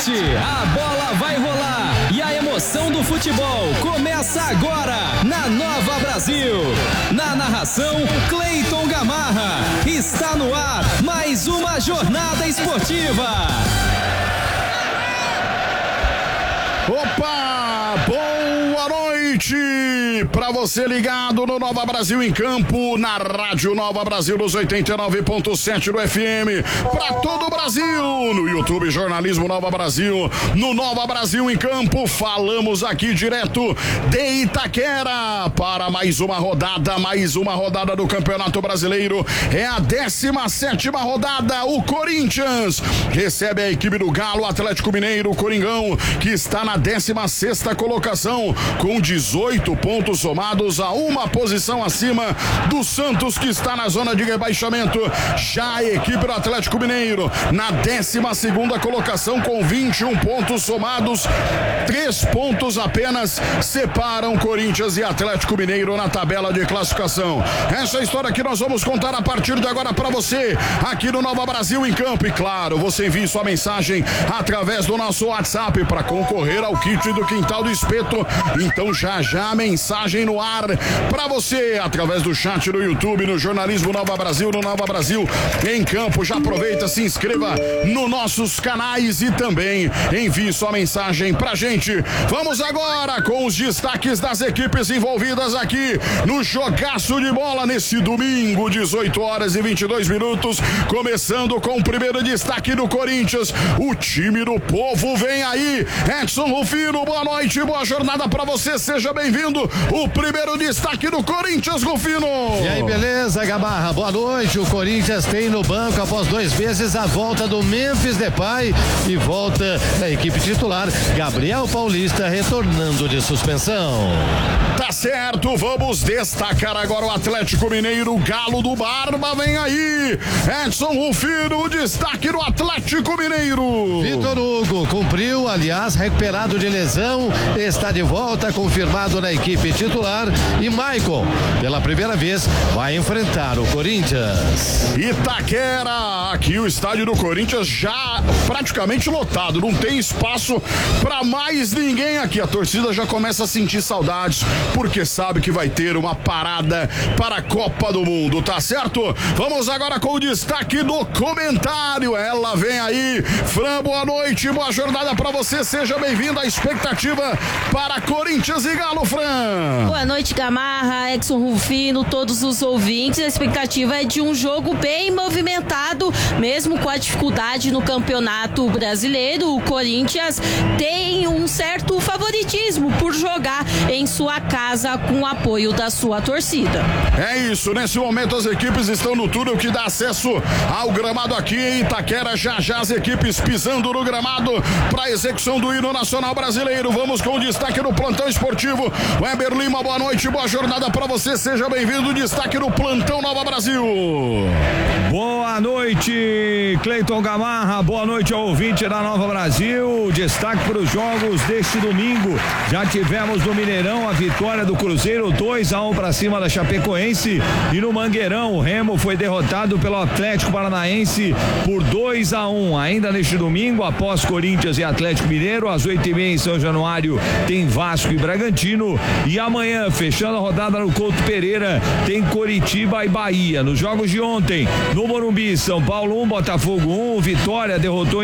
noite, a bola vai rolar e a emoção do futebol começa agora na Nova Brasil. Na narração, Cleiton Gamarra. Está no ar mais uma jornada esportiva. Opa, boa noite para você ligado no Nova Brasil em Campo, na Rádio Nova Brasil nos 89.7 do FM, para todo o Brasil, no YouTube Jornalismo Nova Brasil, no Nova Brasil em Campo. Falamos aqui direto de Itaquera para mais uma rodada do Campeonato Brasileiro. É a 17ª rodada. O Corinthians recebe a equipe do Galo, Atlético Mineiro, Coringão, que está na 16ª colocação com 18 pontos somados a uma posição acima do Santos, que está na zona de rebaixamento. Já a equipe do Atlético Mineiro na 12ª colocação com 21 pontos somados, 3 pontos apenas separam Corinthians e Atlético Mineiro na tabela de classificação. Essa é a história que nós vamos contar a partir de agora para você aqui no Nova Brasil em Campo. E claro, você envie sua mensagem através do nosso WhatsApp para concorrer ao kit do Quintal do Espeto. Então já a mensagem no ar para você através do chat do YouTube, no Jornalismo Nova Brasil, no Nova Brasil em Campo. Já aproveita, se inscreva nos nossos canais e também envie sua mensagem pra gente. Vamos agora com os destaques das equipes envolvidas aqui no jogaço de bola nesse domingo, 18h22, começando com o primeiro destaque do Corinthians. O time do povo vem aí. Edson Rufino, boa noite, boa jornada pra você, seja bem-vindo. O primeiro destaque do Corinthians, Rufino. E aí, beleza, Gamarra? Boa noite. O Corinthians tem no banco, após 2 meses, a volta do Memphis Depay e volta da equipe titular, Gabriel Paulista, retornando de suspensão. Tá certo, vamos destacar agora o Atlético Mineiro. Galo do Barba vem aí. Edson Rufino, o destaque do Atlético Mineiro. Vitor Hugo cumpriu, aliás, recuperado de lesão, está de volta, confirmado na equipe titular. E Maicon, pela primeira vez, vai enfrentar o Corinthians. Itaquera, aqui o estádio do Corinthians já praticamente lotado, não tem espaço para mais ninguém aqui. A torcida já começa a sentir saudades, porque sabe que vai ter uma parada para a Copa do Mundo, tá certo? Vamos agora com o destaque do comentário. Ela vem aí. Fran, boa noite, boa jornada para você, seja bem-vindo. A expectativa para Corinthians e Galo, Fran. Boa noite, Gamarra, Edson Rufino, todos os ouvintes. A expectativa é de um jogo bem movimentado, mesmo com a dificuldade no Campeonato Brasileiro. O Corinthians tem um certo favoritismo por jogar em sua casa com o apoio da sua torcida. É isso, nesse momento as equipes estão no túnel que dá acesso ao gramado aqui em Itaquera. Já as equipes pisando no gramado para a execução do hino nacional brasileiro. Vamos com o destaque do plantão esportivo. Weber Lima, boa noite, boa jornada para você, seja bem-vindo. Destaque do plantão Nova Brasil. Boa noite, Cleiton Gamarra, boa noite ao ouvinte da Nova Brasil. Destaque para os jogos deste domingo. Já tivemos no Mineirão a vitória do Cruzeiro, 2-1 para cima da Chapecoense, e no Mangueirão o Remo foi derrotado pelo Atlético Paranaense por 2-1. Ainda neste domingo, após Corinthians e Atlético Mineiro, às 8h30 em São Januário tem Vasco e Bragantino, e amanhã, fechando a rodada no Couto Pereira, tem Coritiba e Bahia. Nos jogos de ontem, no Morumbi, São Paulo 1, Botafogo 1, Vitória derrotou